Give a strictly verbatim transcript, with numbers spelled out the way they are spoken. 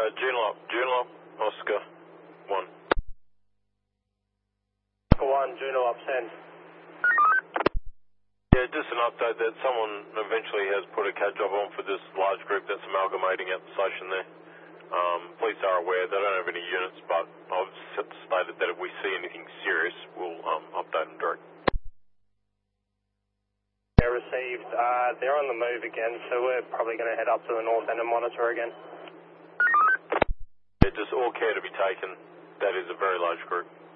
Uh, Junelop, Junelop, Oscar one. Oscar one, Junelop, send. Yeah, just an update that someone eventually has put a cat job on for this large group that's amalgamating at the station there. Um, police are aware, they don't have any units, but I've stated that if we see anything serious, we'll um, update them direct. Yeah, received. Uh, they're on the move again, so we're probably going to head up to the north end and monitor again. Yeah, just all care to be taken. That is a very large group.